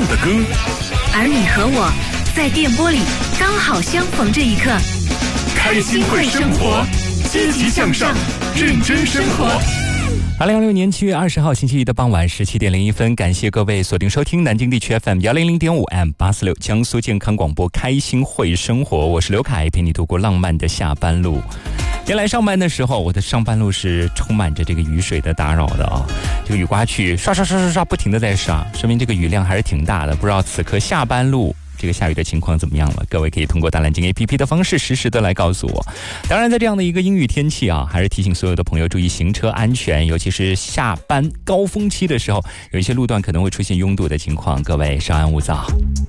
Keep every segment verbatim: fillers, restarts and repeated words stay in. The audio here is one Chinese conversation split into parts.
的歌， 而你和我在电波里刚好相逢这一刻。 开心会生活，积极向上，认真生活。 二零二六年七月二十号星期一的傍晚十七点零一分，感谢各位锁定收听南京地区 F M 幺零零点五 M 八四六江苏健康广播开心会生活，我是刘凯，陪你度过浪漫的下班路。原来上班的时候，我的上班路是充满着这个雨水的打扰的啊，这个雨刮去刷刷刷刷刷不停的在刷，说明这个雨量还是挺大的。不知道此刻下班路这个下雨的情况怎么样了？各位可以通过大蓝鲸 A P P 的方式实时的来告诉我。当然在这样的一个阴雨天气啊，还是提醒所有的朋友注意行车安全，尤其是下班高峰期的时候，有一些路段可能会出现拥堵的情况，各位稍安勿躁。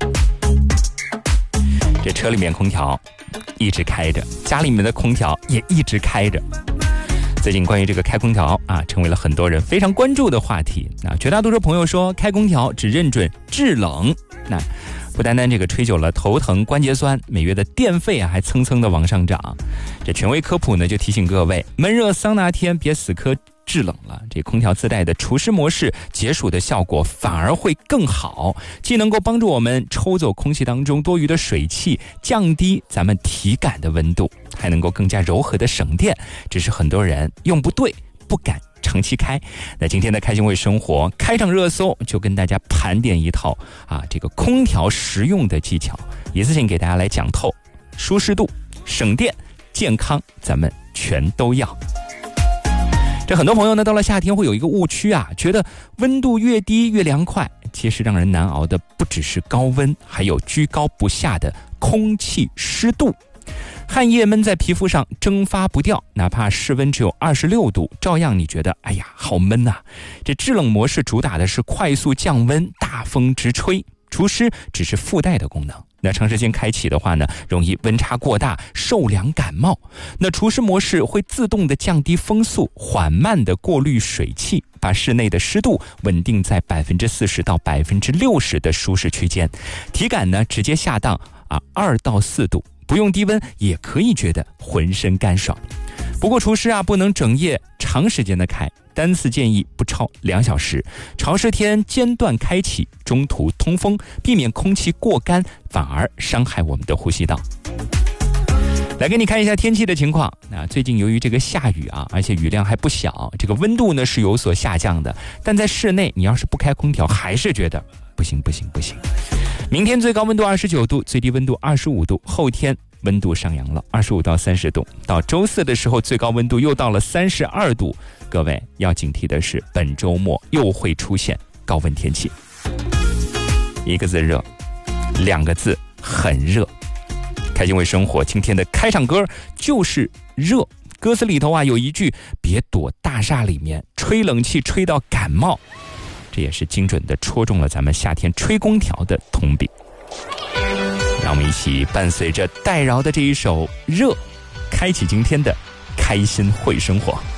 这车里面空调一直开着，家里面的空调也一直开着。最近关于这个开空调啊，成为了很多人非常关注的话题。那绝大多数朋友说，开空调只认准制冷，那不单单这个吹久了头疼关节酸，每月的电费啊还蹭蹭的往上涨。这权威科普呢就提醒各位，闷热桑拿天别死磕制冷了，这空调自带的除湿模式解暑的效果反而会更好，既能够帮助我们抽走空气当中多余的水汽，降低咱们体感的温度，还能够更加柔和的省电，只是很多人用不对，不敢长期开。那今天的开心会生活开场热搜就跟大家盘点一套啊这个空调实用的技巧，一次性给大家来讲透，舒适度、省电、健康，咱们全都要。这很多朋友呢，到了夏天会有一个误区啊，觉得温度越低越凉快。其实让人难熬的不只是高温，还有居高不下的空气湿度。汗液闷在皮肤上蒸发不掉，哪怕室温只有二十六度，照样你觉得哎呀好闷啊。这制冷模式主打的是快速降温，大风直吹，除湿只是附带的功能。那长时间开启的话呢，容易温差过大，受凉感冒。那除湿模式会自动的降低风速，缓慢的过滤水汽，把室内的湿度稳定在百分之四十到百分之六十的舒适区间，体感呢直接下降啊二到四度，不用低温也可以觉得浑身干爽。不过除湿啊不能整夜长时间的开，单次建议不超两小时，潮湿天间断开启，中途通风，避免空气过干，反而伤害我们的呼吸道。来给你看一下天气的情况。那最近由于这个下雨啊，而且雨量还不小，这个温度呢是有所下降的，但在室内你要是不开空调，还是觉得不行不行不行。明天最高温度二十九度，最低温度二十五度，后天温度上扬了二十五到三十度，到周四的时候最高温度又到了三十二度。各位要警惕的是，本周末又会出现高温天气。一个字热，两个字很热。开心为生活今天的开场歌就是热，歌词里头啊有一句别躲大厦里面，吹冷气吹到感冒，这也是精准的戳中了咱们夏天吹空调的通病。让我们一起伴随着戴娆的这一首热，开启今天的开心会生活。